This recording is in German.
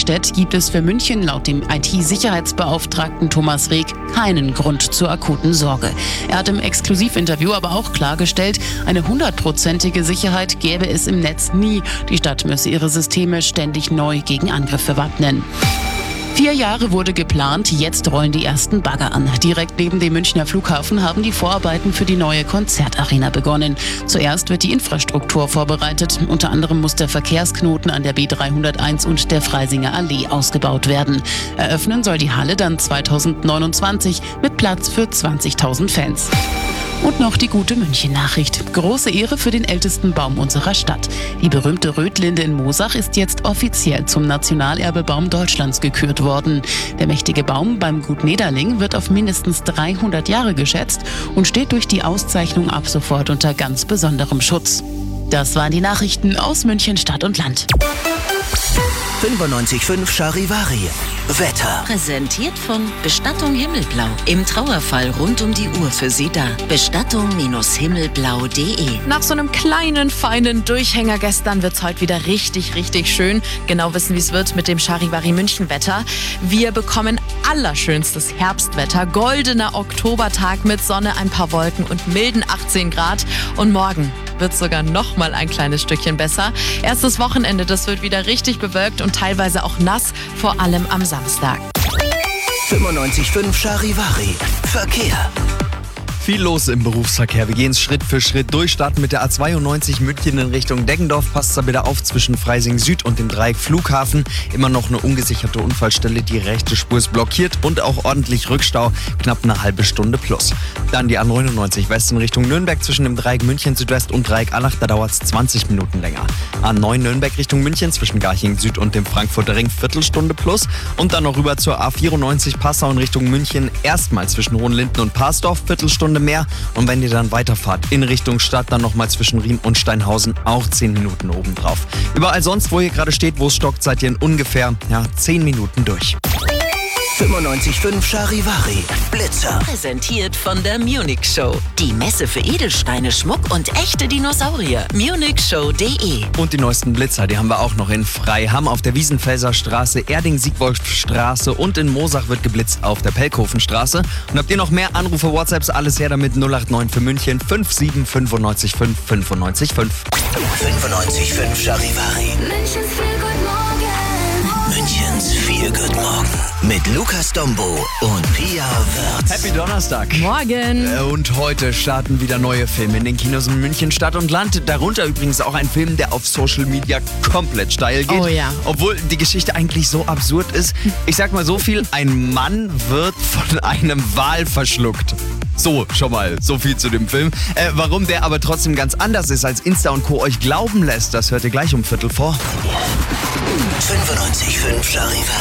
Eichstätt gibt es für München laut dem IT-Sicherheitsbeauftragten Thomas Reg keinen Grund zur akuten Sorge. Er hat im Exklusivinterview aber auch klargestellt, eine 100%ige Sicherheit gäbe es im Netz nie. Die Stadt müsse ihre Systeme ständig neu gegen Angriffe wappnen. 4 Jahre wurde geplant, jetzt rollen die ersten Bagger an. Direkt neben dem Münchner Flughafen haben die Vorarbeiten für die neue Konzertarena begonnen. Zuerst wird die Infrastruktur vorbereitet. Unter anderem muss der Verkehrsknoten an der B301 und der Freisinger Allee ausgebaut werden. Eröffnen soll die Halle dann 2029 mit Platz für 20.000 Fans. Und noch die gute München-Nachricht. Große Ehre für den ältesten Baum unserer Stadt. Die berühmte Rötlinde in Moosach ist jetzt offiziell zum Nationalerbebaum Deutschlands gekürt worden. Der mächtige Baum beim Gut Nederling wird auf mindestens 300 Jahre geschätzt und steht durch die Auszeichnung ab sofort unter ganz besonderem Schutz. Das waren die Nachrichten aus München, Stadt und Land. 95.5 Charivari. Wetter. Präsentiert von Bestattung Himmelblau. Im Trauerfall rund um die Uhr für Sie da. Bestattung-himmelblau.de. Nach so einem kleinen, feinen Durchhänger gestern wird es heute wieder richtig, richtig schön. Genau wissen, wie es wird mit dem Charivari München Wetter. Wir bekommen allerschönstes Herbstwetter. Goldener Oktobertag mit Sonne, ein paar Wolken und milden 18 Grad. Und morgen wird sogar noch mal ein kleines Stückchen besser. Erstes Wochenende, das wird wieder richtig bewölkt und teilweise auch nass, vor allem am Samstag. 95.5 Charivari. Verkehr. Viel los im Berufsverkehr. Wir gehen es Schritt für Schritt durch. Starten mit der A92 München in Richtung Deggendorf. Passt da bitte auf zwischen Freising Süd und dem Dreieck Flughafen. Immer noch eine ungesicherte Unfallstelle. Die rechte Spur ist blockiert und auch ordentlich Rückstau. Knapp eine halbe Stunde plus. Dann die A99 West in Richtung Nürnberg zwischen dem Dreieck München Südwest und Dreieck Allach. Da dauert es 20 Minuten länger. A9 Nürnberg Richtung München zwischen Garching Süd und dem Frankfurter Ring Viertelstunde plus. Und dann noch rüber zur A94 Passau in Richtung München. Erstmal zwischen Hohenlinden und Parsdorf Viertelstunde mehr. Und wenn ihr dann weiterfahrt in Richtung Stadt, dann nochmal zwischen Riem und Steinhausen auch 10 Minuten obendrauf. Überall sonst, wo ihr gerade steht, wo es stockt, seid ihr in ungefähr 10 Minuten durch. 95.5 Charivari. Blitzer. Präsentiert von der Munich Show. Die Messe für Edelsteine, Schmuck und echte Dinosaurier. munichshow.de. Und die neuesten Blitzer, die haben wir auch noch in Freiham auf der Wiesenfelser Straße, Erding-Siegwolf-Straße und in Moosach wird geblitzt auf der Pelkhofenstraße. Und habt ihr noch mehr Anrufe, WhatsApps, alles her damit 089 für München 57 95 5 95 5. 95.5 Charivari. Münchens Feel Good Morgen. Mit Lukas Dombo und Pia Wirtz. Happy Donnerstag. Morgen. Und heute starten wieder neue Filme in den Kinos in München, Stadt und Land. Darunter übrigens auch ein Film, der auf Social Media komplett steil geht. Oh ja. Obwohl die Geschichte eigentlich so absurd ist. Ich sag mal so viel, ein Mann wird von einem Wal verschluckt. So, schon mal, so viel zu dem Film. Warum der aber trotzdem ganz anders ist, als Insta und Co. euch glauben lässt, das hört ihr gleich um 3:15. 95.5 Charivari.